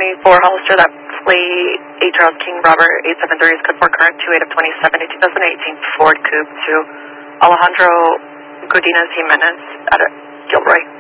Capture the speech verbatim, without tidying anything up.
twenty-four Hollister, that plate eight Charles King Robert eight seven three is code for current two eight of twenty-seven to twenty eighteen Ford Coupe to Alejandro Godinez Jimenez at Gilroy.